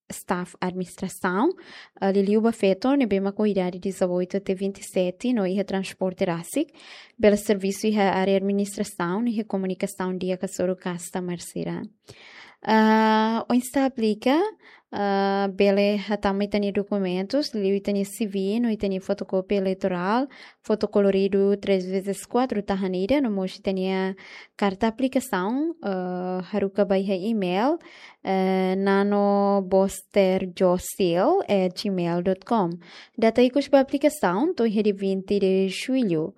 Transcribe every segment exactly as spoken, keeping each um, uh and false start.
staff administração, uh, Liliu Bafeto, ne bema com idade de dezoito até vinte e sete, no ihe transporte rásico, bela serviço ihe área administração, ihe comunicação dia que soro casta marcira. Uh, o insta aplica, uh, bele hatama itani documentos, Liliu itani C V, no itani fotocópia eleitoral, fotocolorido três vezes quatro tahanida, no mochi itani carta aplicação, uh, haruka baiha email, uh, nanobosterjosil at gmail dot com. Data ikos ba aplicação, to de vinte de julho,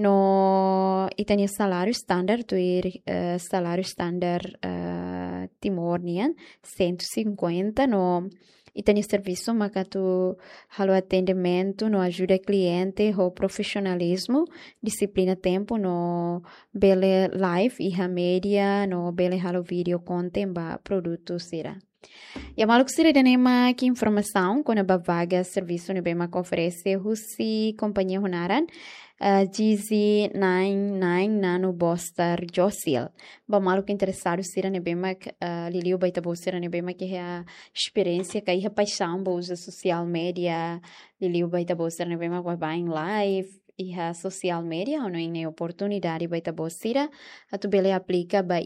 no itani salário standard, to ir uh, salário standard uh, timornian, cento e cinquenta, no itani serviço makatu halo atendimento, no ajuda cliente, ho profissionalismo, disciplina tempo, no bele live, iha media, no bele halo video content ba produto sira. E a maluco sira denema que informação quando a vaga serviço ne bema oferece husi companhia honaran uh, G Z noventa e nove nano Boster Josil. Ba maluco interessado sira ne bema uh, Liliu baita bo sira ne bema que é a experiência que é paixão bo usa social media. Liliu baita bo sira ne bema vai ba em live iha social media ou não em oportunidade baita bo sira atu bele aplica ba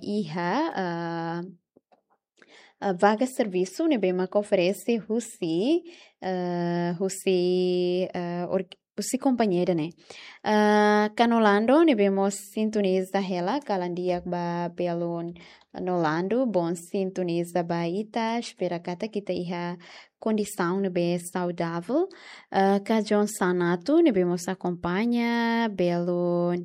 iha uh, a vaga serviço ne bema que oferece husi uh, husi uh, or, husi companheira né uh, canolando ne bemos sintoniza ela calandia ba pelo nolando bom sintoniza ba ita espera kata kita iha condição ne bem saudável uh, cajon sanato ne bemos acompanha belo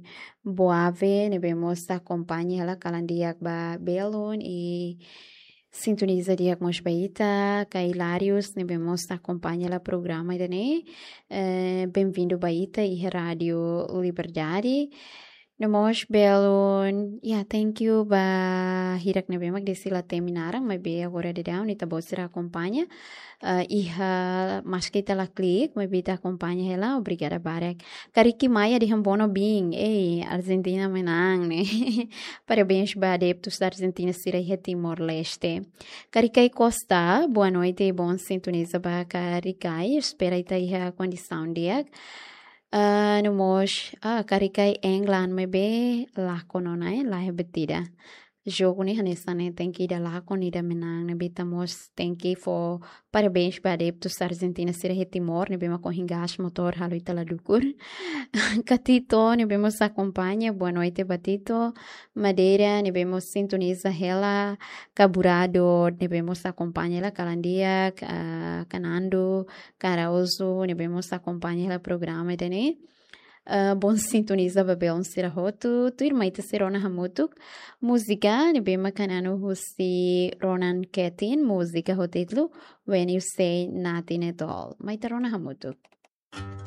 boave ne bemos acompanha ela calandia ba belon e sintoniza dia com os baita, Cailarius, ne vemos acompanha o programa né? Uh, bem-vindo baita e Rádio Liberdade. Namos belo, yeah, thank you ba hirak ne bemak desi la terminarang, mas be agora de down ita bosira acompanha. Uh, iha mas kita la click, mas be ita acompanha ela, obrigada barek. Kariki Maia de Hambono Bing, ei, Argentina menang ne. Parabéns ba adeptos da Argentina sira e Timor-Leste. Karicai Costa, boa noite e bom sintoniza ba Karicai, espera ita iha condição dia. Uh, numos ah karikai England me be lah kono nai lah betida jogo ni hanesa ne tenki da lah koni da menang ne bitamos tenki for parabéns para adeptos Argentina sira Timor ne bema com hingas motor halo itala dukur Catito ne bemos acompanha boa noite Batito Madeira ne bemos sintoniza ela Caburado ne bemos acompanha ela Calandia uh, Canando Carauso ne bemos acompanha ela programa dene Uh, bom sintoniza babel sira hotu tu irmã ita serona hamutuk música ne bema canano husi Ronan Ketin música hotitlu when you say nothing at all maita rona hamutuk